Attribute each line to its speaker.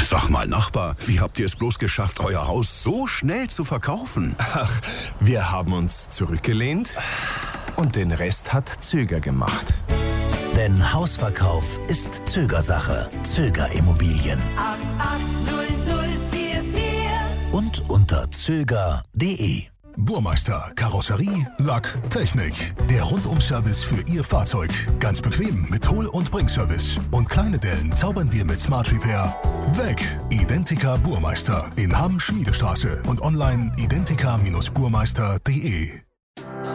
Speaker 1: Sag mal, Nachbar, wie habt ihr es bloß geschafft, euer Haus so schnell zu verkaufen?
Speaker 2: Ach, wir haben uns zurückgelehnt und den Rest hat Zöger gemacht.
Speaker 3: Denn Hausverkauf ist Zögersache. Zöger Immobilien.
Speaker 4: 880044.
Speaker 3: Und unter zöger.de.
Speaker 5: Burmeister, Karosserie, Lack, Technik. Der Rundum-Service für Ihr Fahrzeug. Ganz bequem mit Hol- und Bringservice. Und kleine Dellen zaubern wir mit Smart Repair weg. Identica Burmeister in Hamm Schmiedestraße und online identica-burmeister.de.